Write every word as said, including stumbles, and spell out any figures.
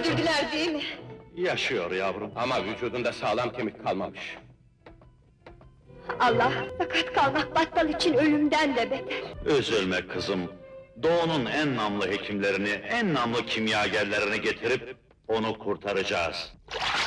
öldürdüler değil mi? Yaşıyor yavrum. Ama vücudunda sağlam kemik kalmamış. Allah, sakat kalmak battal için ölümden de beter. Üzülme kızım. Doğu'nun en namlı hekimlerini, en namlı kimyagerlerini getirip onu kurtaracağız.